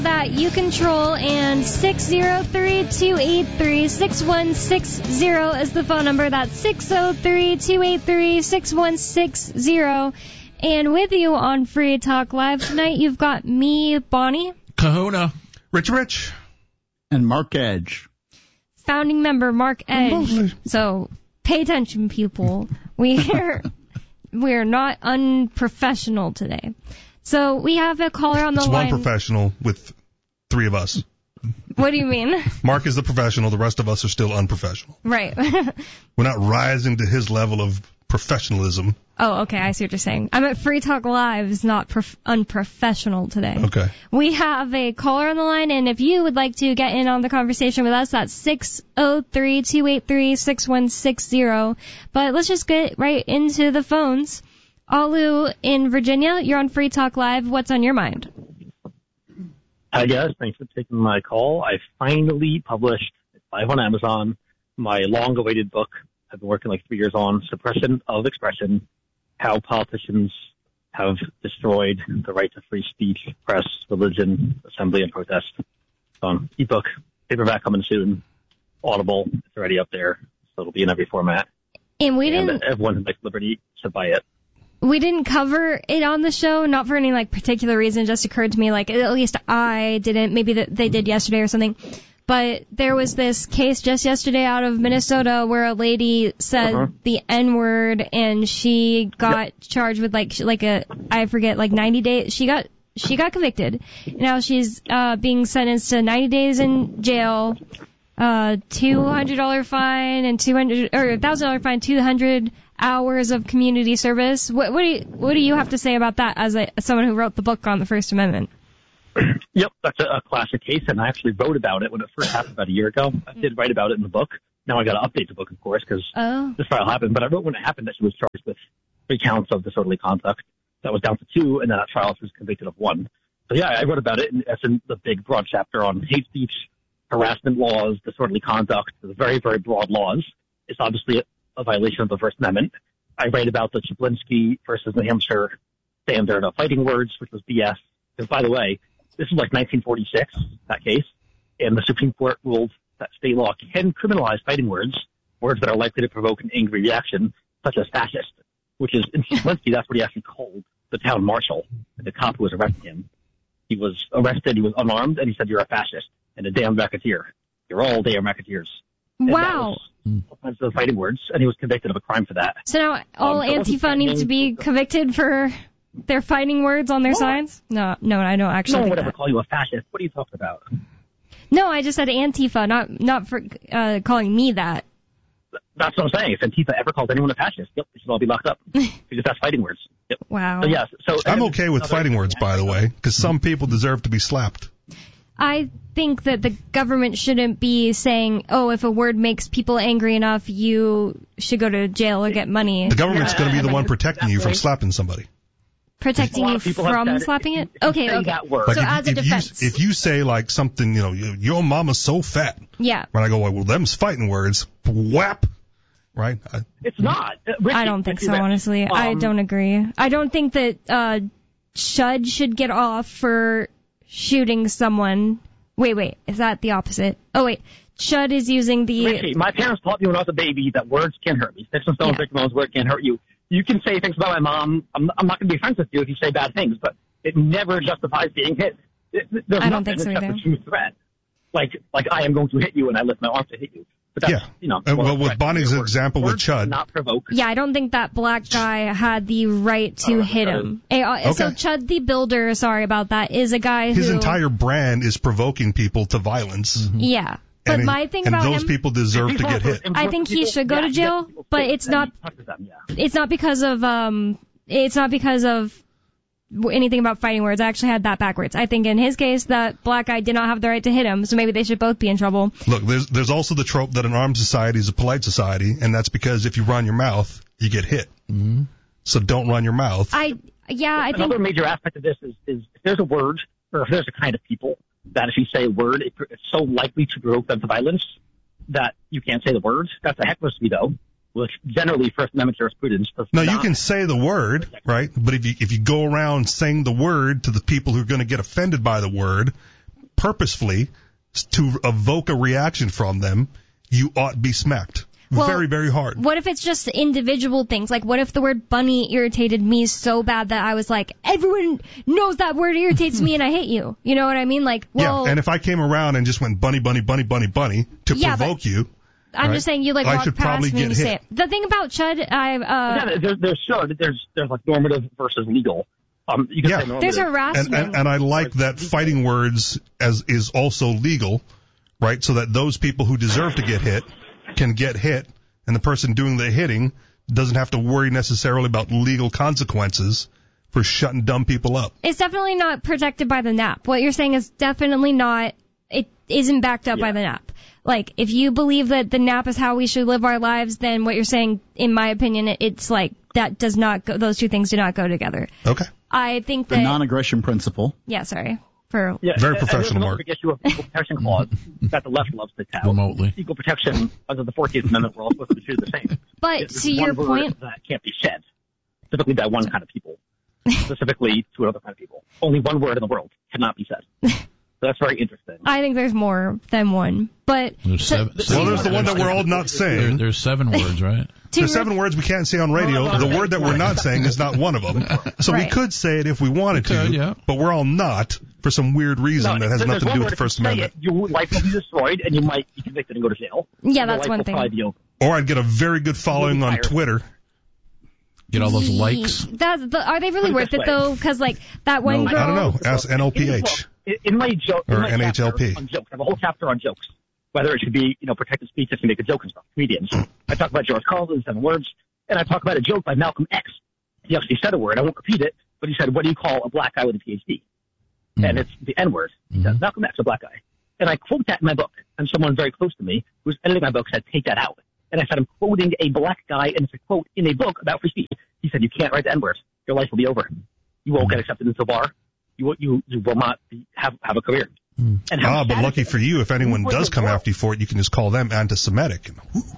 That you control, and 603-283-6160 is the phone number. That's 603-283-6160. And with you on Free Talk Live tonight, you've got me, Bonnie. Kahuna. Rich. And Mark Edge. Founding member Mark Edge. So pay attention, people. We're not unprofessional today. So we have a caller on the line. It's one professional with three of us. What do you mean? Mark is the professional. The rest of us are still unprofessional. Right. We're not rising to his level of professionalism. Oh, okay. I see what you're saying. I'm at Free Talk Live is not unprofessional today. Okay. We have a caller on the line, and if you would like to get in on the conversation with us, that's 603-283-6160. But let's just get right into the phones. Alu in Virginia, you're on Free Talk Live. What's on your mind? Hi, guys. Thanks for taking my call. I finally published, live on Amazon, my long-awaited book I've been working like 3 years on, Suppression of Expression, How Politicians Have Destroyed the Right to Free Speech, Press, Religion, Assembly, and Protest. Ebook, paperback coming soon, Audible, it's already up there, so it'll be in every format. And everyone who likes liberty should buy it. We didn't cover it on the show, not for any particular reason. It just occurred to me, at least I didn't. Maybe they did yesterday or something. But there was this case just yesterday out of Minnesota where a lady said the N-word, and she got charged with 90 days. She got convicted. Now she's being sentenced to 90 days in jail, $200 fine, and $1,000 fine, 200 hours of community service. What do you have to say about that as someone who wrote the book on the First Amendment? Yep, that's a classic case, and I actually wrote about it when it first happened about a year ago. I did write about it in the book. Now I got to update the book, of course, because this trial happened. But I wrote when it happened that she was charged with 3 counts of disorderly conduct. That was down to 2, and then at trial she was convicted of 1. So yeah, I wrote about it, and that's in the big, broad chapter on hate speech, harassment laws, disorderly conduct, the very, very broad laws. It's obviously a violation of the First Amendment. I write about the Chaplinsky versus New Hampshire standard of fighting words, which was BS. Because, by the way, this is 1946, that case, and the Supreme Court ruled that state law can criminalize fighting words that are likely to provoke an angry reaction, such as fascist, which is, in Chaplinsky, that's what he actually called the town marshal, the cop who was arresting him. He was arrested, he was unarmed, and he said, "You're a fascist and a damn racketeer. You're all damn racketeers." Wow. All kinds of fighting words, and he was convicted of a crime for that. So now all Antifa need to be convicted for their fighting words on their signs? No, I don't actually. No one would ever call you a fascist. What are you talking about? No, I just said Antifa, not for calling me that. That's what I'm saying. If Antifa ever called anyone a fascist, yep, they should all be locked up because that's fighting words. Yep. Wow. So, yes, I'm okay with fighting words, by the way, because some people deserve to be slapped. I think that the government shouldn't be saying, if a word makes people angry enough, you should go to jail or get money. The government's going to be the one protecting you from slapping somebody. Protecting you from slapping it? Okay. That word. So as a defense. If you say something, your mama's so fat. Yeah. When I go, well, them's fighting words. Whap. Right? It's not. I don't think so, honestly. I don't agree. I don't think that Shud should get off for shooting someone. Wait. Is that the opposite? Oh, wait. Shud is using the... Richie, my parents taught me when I was a baby that words can hurt me. Sticks and stones, break bones, words can hurt you. You can say things about my mom. I'm not going to be friends with you if you say bad things, but it never justifies being hit. There's I don't think so except either. a true threat. Like I am going to hit you and I lift my arm to hit you. But that's, well, with Bonnie's example with Chud. Not provoke. Yeah, I don't think that black guy had the right to hit him. So Chud the Builder, sorry about that, is a guy His entire brand is provoking people to violence. Mm-hmm. Yeah. But my thing about him... And those people deserve to get hit. I think he should go to jail, but it's not... It's not because of... It's not because of anything about fighting words. I actually had that backwards. I think in his case, that black guy did not have the right to hit him, so maybe they should both be in trouble. Look, there's also the trope that an armed society is a polite society, and that's because if you run your mouth, you get hit. Mm-hmm. So don't run your mouth. I think... Another major aspect of this is if there's a word, or if there's a kind of people, that if you say a word, it's so likely to provoke them to violence that you can't say the word. That's a heckler's veto, which generally First Amendment jurisprudence does not. No, you can say the word, right? But if you go around saying the word to the people who are going to get offended by the word, purposefully to evoke a reaction from them, you ought to be smacked. Well, very, very hard. What if it's just individual things? Like, what if the word bunny irritated me so bad that I was like, everyone knows that word irritates me and I hate you. You know what I mean? Like, well... Yeah, and if I came around and just went bunny, bunny, bunny, bunny, bunny to provoke you... I'm just saying you like walk past me and you say it. The thing about Chud, there's like normative versus legal. You can say normative. There's harassment. And I like that fighting words is also legal, right? So that those people who deserve to get hit can get hit, and the person doing the hitting doesn't have to worry necessarily about legal consequences for shutting dumb people up. It's definitely not protected by the NAP. What you're saying is definitely not, it isn't backed up by the NAP. Like, if you believe that the NAP is how we should live our lives, then what you're saying, in my opinion, it's like, that does not go, those two things do not go together. Okay. I think that... The non-aggression principle. Yeah, sorry. Very professional, Mark. Issue of equal protection clause that the left loves to tout. Remotely. Equal protection under the 14th Amendment, we're all supposed to be treated the same. But to your point, that can't be said, specifically by one kind of people, specifically to another kind of people. Only one word in the world cannot be said. So that's very interesting. I think there's more than one, but there's seven. Well, there's the one that we're all not saying. There's 7 words, right? There's 7 words we can't say on radio. The word that we're not saying is not one of them. So we could say it if we wanted to, but we're all not for some weird reason that has nothing to do with the First Amendment. Your life will be destroyed, and you might be convicted and go to jail. Yeah, that's one thing. Or I'd get a very good following on Twitter. Get all those likes. Are they really worth it, though? Because, like, that one girl... I don't know. Ask NLPH. In my joke, or NHLP. On jokes, I have a whole chapter on jokes. Whether it should be, protected speech if you make a joke and stuff. Comedians. I talk about George Carlin, 7 words, and I talk about a joke by Malcolm X. He actually said a word. I won't repeat it, but he said, "What do you call a black guy with a PhD?" And it's the N-word. He says, Malcolm X, a black guy. And I quote that in my book. And someone very close to me who was editing my book said, "Take that out." And I said, "I'm quoting a black guy, and it's a quote in a book about free speech." He said, "You can't write the N-word. Your life will be over. You won't get accepted into a bar. You will not have a career." But lucky for you, if anyone does come after you for it, you can just call them anti-Semitic.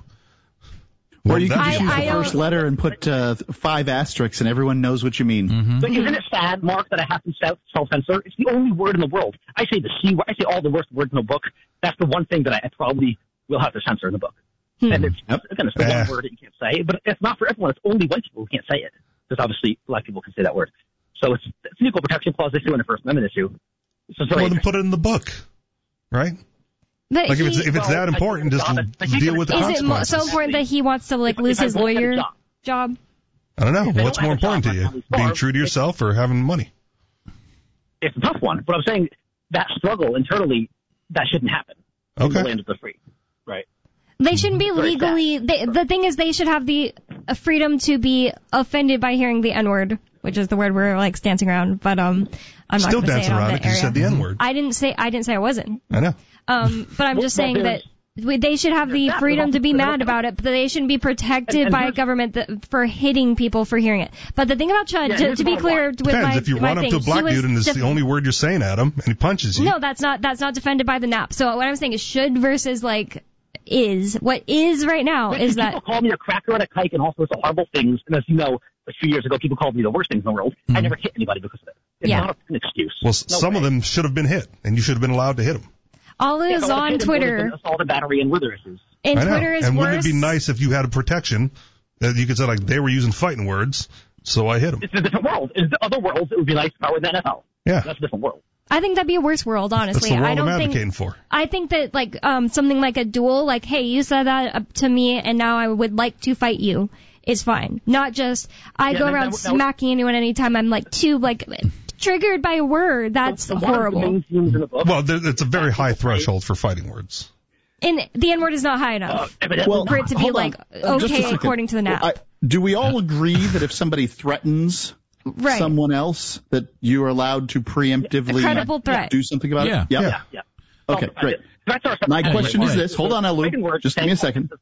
Or you can just use the first letter and put 5 asterisks, and everyone knows what you mean. But isn't it sad, Mark, that I have to self-censor? It's the only word in the world. I say the C word. I say all the worst words in the book. That's the one thing that I probably will have to censor in the book. And it's the one word that you can't say, but it's not for everyone. It's only white people who can't say it, because obviously black people can say that word. So it's an equal protection clause issue and a First Amendment issue. So well, then put it in the book, right? But like if it's that important, just deal with the consequences. Is it so important that he wants to lose his lawyer job? I don't know. What's more important to you, being true to yourself or having money? It's a tough one, but I'm saying that struggle internally, that shouldn't happen. Okay. In the land of the free, right? They shouldn't be legally. The thing is, they should have the freedom to be offended by hearing the N-word, which is the word we're like dancing around. But I'm not still dancing dancing around it because you said the N-word. I didn't say I wasn't. I know. But I'm just saying that they should have the freedom to be mad about it, but they shouldn't be protected by a government for hitting people for hearing it. But the thing about Chud, to be clear, with depends. If you run up to a black dude and it's the only word you're saying at him and he punches you. No, that's not defended by the NAP. So what I'm saying is should versus like is. What is right now is that people call me a cracker and a kike and all sorts of horrible things. And as you know, a few years ago, people called me the worst things in the world. I never hit anybody because of it. It's not an excuse. Well, some of them should have been hit, and you should have been allowed to hit them. All is on Twitter. Assault and battery and other issues. And Twitter is and worse. Wouldn't it be nice if you had a protection that you could say, like, they were using fighting words, so I hit them? It's a different world. In other worlds, it would be nice if I were in the NFL. Yeah. That's a different world. I think that'd be a worse world, honestly. That's the world I don't I'm think, advocating for. I think that, like, something like a duel, like, hey, you said that up to me, and now I would like to fight you, is fine. Not just, I go around smacking anyone anytime I'm, like, too, like, triggered by a word. That's horrible. Well, it's a very high threshold for fighting words. And the N-word is not high enough for it to be, like, okay according to the NAP. Do we all agree that if somebody threatens someone else, that you are allowed to preemptively do something about it? Yeah. Okay, great. My question is this. Hold on, Elu. Just give me a second.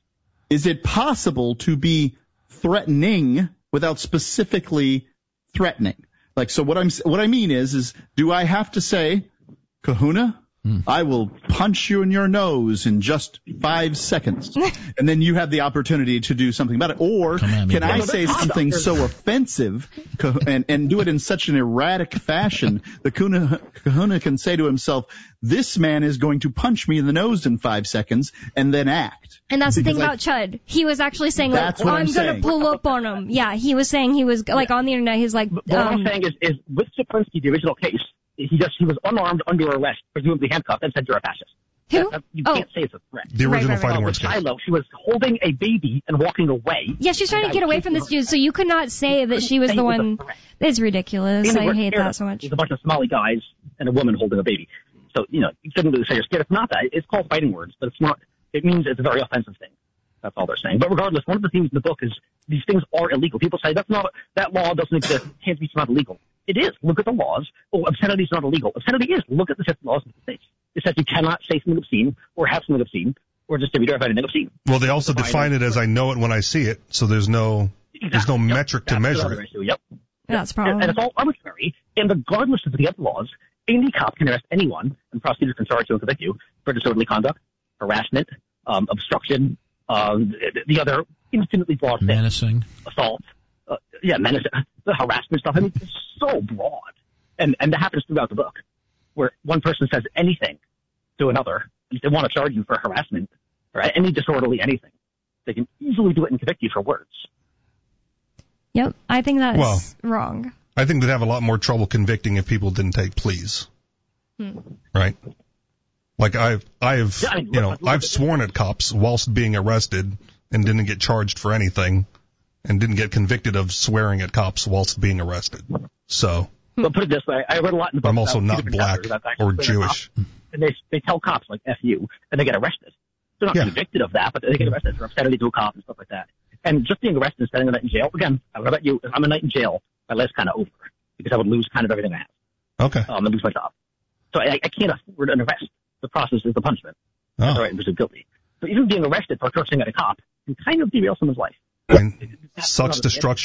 Is it possible to be threatening without specifically threatening? Like, so what I mean is do I have to say, Kahuna, I will punch you in your nose in just 5 seconds. And then you have the opportunity to do something about it. Or can I say something so offensive and do it in such an erratic fashion that Kahuna can say to himself, this man is going to punch me in the nose in 5 seconds, and then act. And that's the thing about Chud. He was actually saying, like, I'm going to pull up on him. Yeah, he was saying he was, like, on the internet, he's like... But what I'm saying is with Chaplinsky, the original case, he was unarmed, under arrest, presumably handcuffed, and said you're a fascist. Who? You can't say it's a threat. The original Fighting Words case. Shiloh, she was holding a baby and walking away. Yeah, she's trying to get away from this dude, so you could not say that she was the one. It's ridiculous. I hate that so much. There's a bunch of Somali guys and a woman holding a baby. So, you couldn't really say you're scared. It's not that. It's called Fighting Words, but it's not. It means it's a very offensive thing. That's all they're saying. But regardless, one of the themes in the book is these things are illegal. People say that law doesn't exist. Hate speech is not illegal. It is. Look at the laws. Oh, obscenity is not illegal. Obscenity is. Look at the system laws of the states. It says you cannot say something obscene or have something obscene or distribute or have anything obscene. Well, they also define it as I know it when I see it, so there's no metric to measure it. Yep. That's probably. And it's all arbitrary. And regardless of the other laws, any cop can arrest anyone, and prosecutors can charge you and convict you for disorderly conduct, harassment, obstruction, the other infinitely broad things. Menacing. Assault. Menacing. The harassment stuff. I mean, it's so broad. And that happens throughout the book, where one person says anything to another, if they want to charge you for harassment or any disorderly anything, they can easily do it and convict you for words. Yep, I think that's wrong. I think they'd have a lot more trouble convicting if people didn't take pleas. Right? Like I've sworn at cops whilst being arrested and didn't get charged for anything and didn't get convicted of swearing at cops whilst being arrested. So. But put it this way, I read a lot in the book. I'm also not black or Jewish. And they tell cops, like, F you, and they get arrested. They're not convicted of that, but they get arrested for obscenity to a cop and stuff like that. And just being arrested and spending a night in jail, again, I don't know about you, if I'm a night in jail, my life's kind of over, because I would lose kind of everything I have. Okay. And lose my job. So I can't afford an arrest. The process is the punishment. That's right, and presumed guilty. So even being arrested for cursing at a cop can kind of derail someone's life. Such destruction.